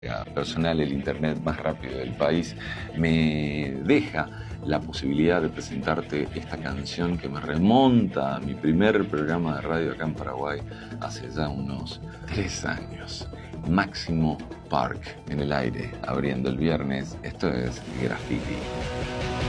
personal, el internet más rápido del país, me deja la posibilidad de presentarte esta canción que me remonta a mi primer programa de radio acá en Paraguay hace ya unos 3 años. Máximo Park en el aire, abriendo el viernes. Esto es Graffiti.